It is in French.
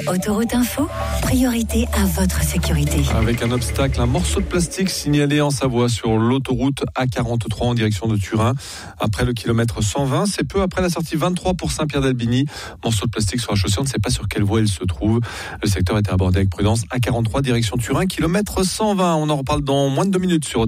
Autoroute Info, priorité à votre sécurité. Avec un obstacle, un morceau de plastique signalé en Savoie sur l'autoroute A43 en direction de Turin. Après le kilomètre 120, c'est peu après la sortie 23 pour Saint-Pierre-d'Albigny. Morceau de plastique sur la chaussée, on ne sait pas sur quelle voie il se trouve. Le secteur était abordé avec prudence. A43 direction Turin, kilomètre 120. On en reparle dans moins de 2 minutes sur